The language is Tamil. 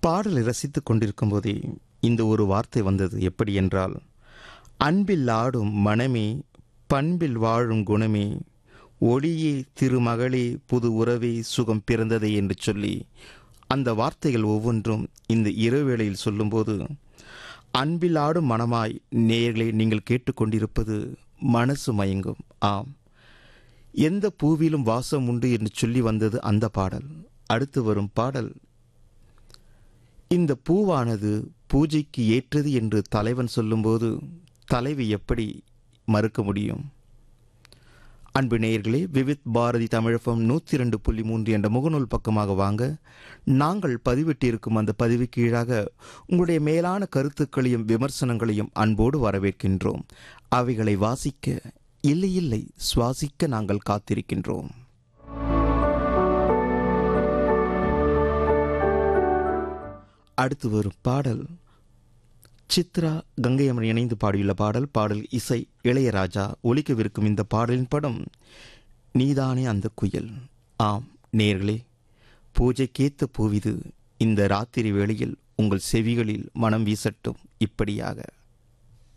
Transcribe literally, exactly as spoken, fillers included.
பாடலை ரசித்துக் கொண்டிருக்கும் போதே இந்த ஒரு வார்த்தை வந்தது. எப்படி என்றால், அன்பில் ஆடும் மனமே, பண்பில் வாழும் குணமே, ஒளியே திருமகளே, புது உறவே, சுகம் பிறந்ததே என்று சொல்லி அந்த வார்த்தைகள் ஒவ்வொன்றும் இந்த இரவேளையில் சொல்லும்போது அன்பில் ஆடும் மனமாய் நேயர்களே நீங்கள் கேட்டுக்கொண்டிருப்பது மனசு மயங்கும். ஆம், எந்த பூவிலும் வாசம் உண்டு என்று சொல்லி வந்தது அந்த பாடல். அடுத்து வரும் பாடல், இந்த பூவானது பூஜைக்கு ஏற்றது என்று தலைவன் சொல்லும்போது தலைவி எப்படி மறுக்க முடியும்? அன்பு நேயர்களே, விவித் பாரதி தமிழகம் நூற்றி இரண்டு புள்ளி மூன்று என்ற முகநூல் பக்கமாக வாங்க. நாங்கள் பதிவிட்டிருக்கும் அந்த பதிவு கீழாக உங்களுடைய மேலான கருத்துக்களையும் விமர்சனங்களையும் அன்போடு வரவேற்கின்றோம். அவைகளை வாசிக்க, இல்லை இல்லை சுவாசிக்க நாங்கள் காத்திருக்கின்றோம். அடுத்து வரும் பாடல் சித்ரா கங்கையம்மன் இணைந்து பாடியுள்ள பாடல். பாடல் இசை இளையராஜா. ஒலிக்கவிருக்கும் இந்த பாடலின் படம் நீதானே அந்த குயில். ஆம் நேர்களே, பூஜைக்கேத்த பூவிது இந்த ராத்திரி வேளையில் உங்கள் செவிகளில் மனம் வீசட்டும் இப்படியாக.